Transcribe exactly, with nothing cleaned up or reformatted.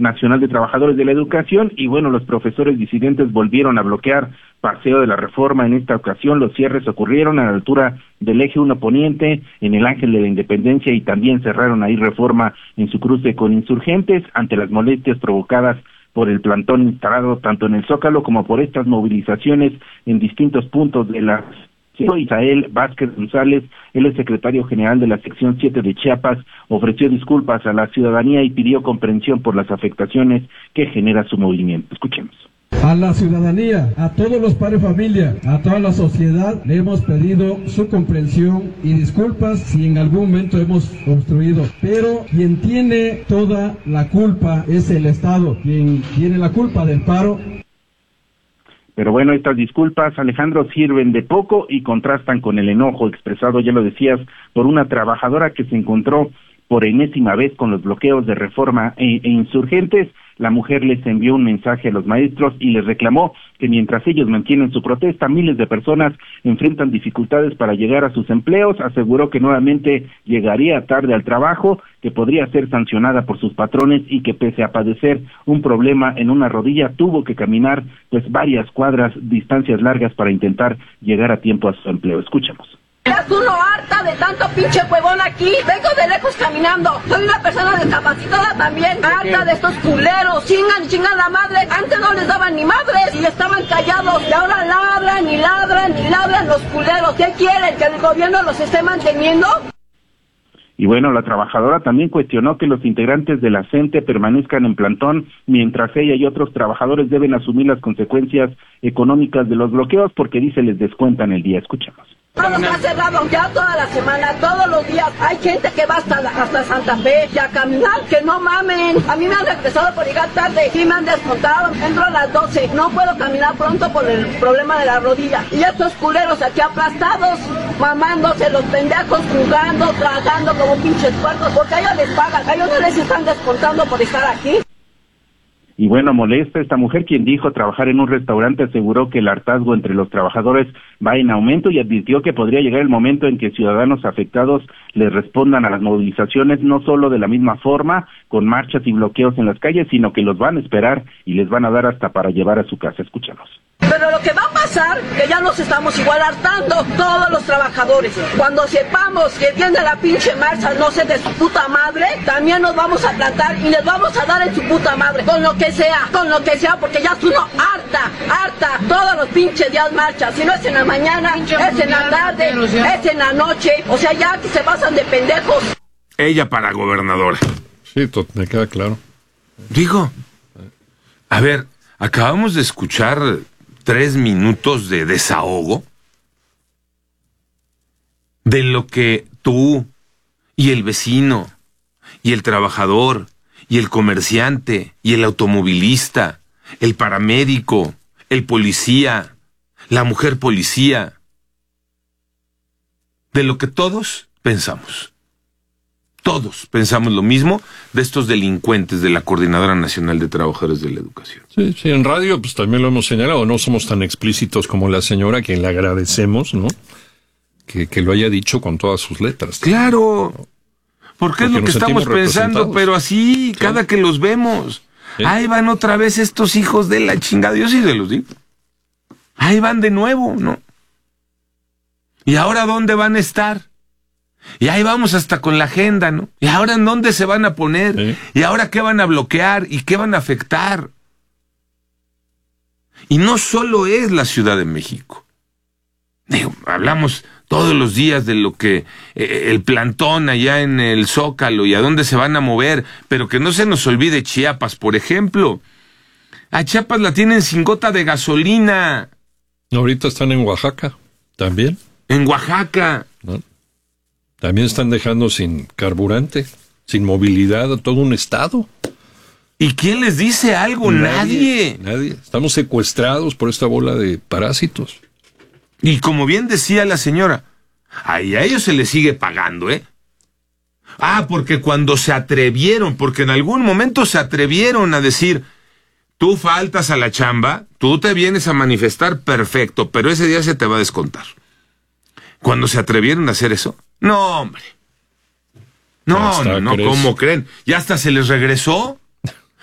Nacional de Trabajadores de la Educación, y bueno, los profesores disidentes volvieron a bloquear Paseo de la Reforma. En esta ocasión los cierres ocurrieron a la altura del eje uno Poniente, en el Ángel de la Independencia, y también cerraron ahí Reforma en su cruce con Insurgentes, ante las molestias provocadas por el plantón instalado tanto en el Zócalo como por estas movilizaciones en distintos puntos de la ciudad. Isael Vázquez González, él es secretario general de la sección siete de Chiapas, ofreció disculpas a la ciudadanía y pidió comprensión por las afectaciones que genera su movimiento. Escuchemos. A la ciudadanía, a todos los padres de familia, a toda la sociedad, le hemos pedido su comprensión y disculpas si en algún momento hemos obstruido. Pero quien tiene toda la culpa es el Estado, quien tiene la culpa del paro. Pero bueno, estas disculpas, Alejandro, sirven de poco y contrastan con el enojo expresado, ya lo decías, por una trabajadora que se encontró por enésima vez con los bloqueos de Reforma e, e Insurgentes. La mujer les envió un mensaje a los maestros y les reclamó que mientras ellos mantienen su protesta, miles de personas enfrentan dificultades para llegar a sus empleos. Aseguró que nuevamente llegaría tarde al trabajo, que podría ser sancionada por sus patrones y que pese a padecer un problema en una rodilla, tuvo que caminar pues varias cuadras, distancias largas para intentar llegar a tiempo a su empleo. Escuchemos. ¿Estás uno harta de tanto pinche huevón aquí? Vengo de lejos caminando. Soy una persona discapacitada también. Harta de estos culeros. Chingan, chingan la madre. Antes no les daban ni madres y estaban callados. Y ahora ladran y ladran y ladran los culeros. ¿Qué quieren? ¿Que el gobierno los esté manteniendo? Y bueno, la trabajadora también cuestionó que los integrantes de la CENTE permanezcan en plantón, mientras ella y otros trabajadores deben asumir las consecuencias económicas de los bloqueos, porque dice les descuentan el día. Escuchemos. Todo está cerrado ya toda la semana, todos los días. Hay gente que va hasta, hasta Santa Fe y a caminar, que no mamen. A mí me han regresado por llegar tarde, sí me han descontado. Entro a las doce, no puedo caminar pronto por el problema de la rodilla. Y estos culeros aquí aplastados, mamándose, los pendejos jugando, trabajando como pinches puercos, porque a ellos les pagan, a ellos no les están descontando por estar aquí. Y bueno, molesta esta mujer, quien dijo trabajar en un restaurante, aseguró que el hartazgo entre los trabajadores va en aumento y advirtió que podría llegar el momento en que ciudadanos afectados les respondan a las movilizaciones, no solo de la misma forma, con marchas y bloqueos en las calles, sino que los van a esperar y les van a dar hasta para llevar a su casa. Escúchanos. Pero lo que va a pasar, que ya nos estamos igual hartando todos los trabajadores. Cuando sepamos que viene la pinche marcha, no sé, de su puta madre, también nos vamos a plantar y les vamos a dar en su puta madre, con lo que sea, con lo que sea, porque ya es uno harta, harta, todos los pinches días marcha. Si no es en la mañana, es en la tarde, es en la noche, o sea, ya que se pasan de pendejos. Ella para gobernadora. Sí, me queda claro. Digo, a ver, acabamos de escuchar tres minutos de desahogo de lo que tú y el vecino y el trabajador y el comerciante y el automovilista, el paramédico, el policía, la mujer policía, de lo que todos pensamos. Todos pensamos lo mismo de estos delincuentes de la Coordinadora Nacional de Trabajadores de la Educación. Sí, sí, en radio pues también lo hemos señalado, no somos tan explícitos como la señora, a quien le agradecemos, ¿no? Que, que lo haya dicho con todas sus letras. Claro, porque, porque es lo que estamos pensando, pero así, sí, cada que los vemos, ¿sí? Ahí van otra vez estos hijos de la chingada, yo sí se los digo. Ahí van de nuevo, ¿no? ¿Y ahora dónde van a estar? Y ahí vamos hasta con la agenda, ¿no? ¿Y ahora en dónde se van a poner? ¿Sí? ¿Y ahora qué van a bloquear? ¿Y qué van a afectar? Y no solo es la Ciudad de México. Digo, hablamos todos los días de lo que eh, el plantón allá en el Zócalo y a dónde se van a mover, pero que no se nos olvide Chiapas, por ejemplo. A Chiapas la tienen sin gota de gasolina. Ahorita están en Oaxaca, también. En Oaxaca. ¿No? También están dejando sin carburante, sin movilidad a todo un estado. ¿Y quién les dice algo? Nadie. Nadie. Nadie. Estamos secuestrados por esta bola de parásitos. Y como bien decía la señora, ahí a ellos se les sigue pagando, ¿eh? Ah, porque cuando se atrevieron, porque en algún momento se atrevieron a decir, tú faltas a la chamba, tú te vienes a manifestar, perfecto, pero ese día se te va a descontar. Cuando se atrevieron a hacer eso, no, hombre. No, no, no, ¿cómo creen? ¿Ya hasta se les regresó?